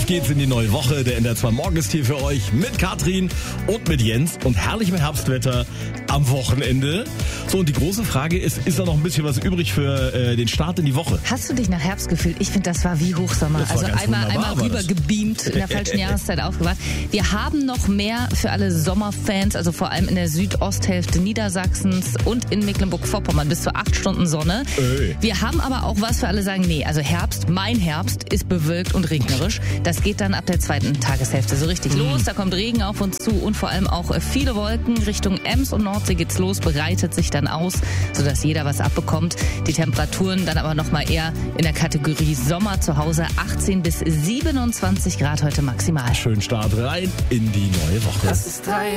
geht's in die neue Woche. Der NDR2 Morgen ist hier für euch mit Katrin und mit Jens und herrlichem Herbstwetter am Wochenende. So, und die große Frage ist da noch ein bisschen was übrig für den Start in die Woche? Hast du dich nach Herbst gefühlt? Ich finde, das war wie Hochsommer. Das war Also einmal rüber gebeamt, in der falschen Jahreszeit aufgewacht. Wir haben noch mehr für alle Sommerfans, also vor allem in der Südosthälfte Niedersachsens und in Mecklenburg-Vorpommern bis zu 8 Stunden Sonne. Wir haben aber auch was für alle sagen, nee, also Herbst, mein Herbst ist bewölkt und regnerisch. Das geht dann ab der zweiten Tageshälfte so richtig los. Da kommt Regen auf uns zu und vor allem auch viele Wolken. Richtung Ems und Nordsee geht's los, breitet sich dann aus, sodass jeder was abbekommt. Die Temperaturen dann aber nochmal eher in der Kategorie Sommer zu Hause. 18 bis 27 Grad heute maximal. Schönen Start rein in die neue Woche. Das ist 3